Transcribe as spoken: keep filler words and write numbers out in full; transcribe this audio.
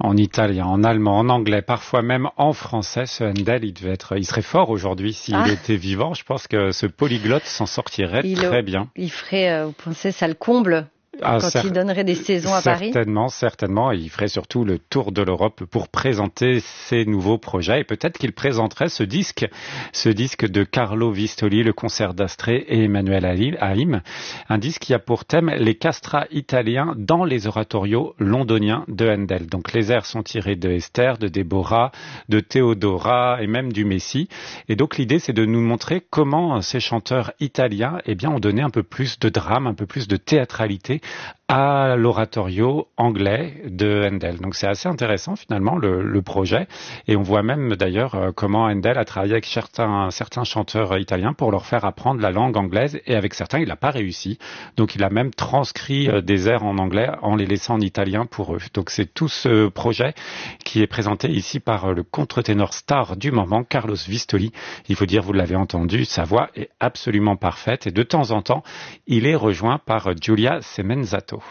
En italien, en allemand, en anglais, parfois même en français. Ce Handel, il devait être, il serait fort aujourd'hui s'il ah. était vivant. Je pense que ce polyglotte s'en sortirait il très le, bien. Il ferait, euh, vous pensez, ça le comble Ah, quand cer- il donnerait des saisons à Paris? Certainement, certainement. Et il ferait surtout le tour de l'Europe pour présenter ses nouveaux projets. Et peut-être qu'il présenterait ce disque, ce disque de Carlo Vistoli, le concert d'Astrée et Emmanuel Haïm. Un disque qui a pour thème les castrats italiens dans les oratorios londoniens de Handel. Donc les airs sont tirés de Esther, de Déborah, de Théodora et même du Messie. Et donc l'idée, c'est de nous montrer comment ces chanteurs italiens, eh bien, ont donné un peu plus de drame, un peu plus de théâtralité à l'oratorio anglais de Handel. Donc c'est assez intéressant finalement le, le projet, et on voit même d'ailleurs euh, comment Handel a travaillé avec certains, certains chanteurs italiens pour leur faire apprendre la langue anglaise, et avec certains il n'a pas réussi, donc il a même transcrit euh, des airs en anglais en les laissant en italien pour eux. Donc c'est tout ce projet qui est présenté ici par euh, le contre-ténor star du moment, Carlos Vistoli. Il faut dire, vous l'avez entendu, sa voix est absolument parfaite, et de temps en temps il est rejoint par Giulia Semenzato.